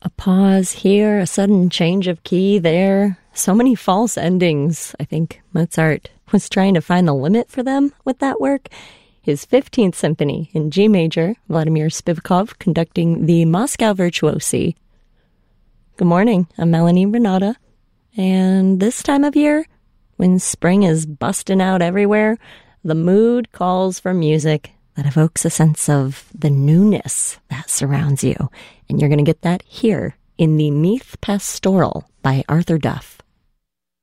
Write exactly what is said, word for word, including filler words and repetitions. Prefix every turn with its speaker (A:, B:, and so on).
A: A pause here, a sudden change of key there. So many false endings. I think Mozart was trying to find the limit for them with that work. His fifteenth Symphony in G major, Vladimir Spivakov conducting the Moscow Virtuosi. Good morning, I'm Melanie Renata. And this time of year, when spring is busting out everywhere, the mood calls for music that evokes a sense of the newness that surrounds you. And you're going to get that here in the Meath Pastoral by Arthur Duff.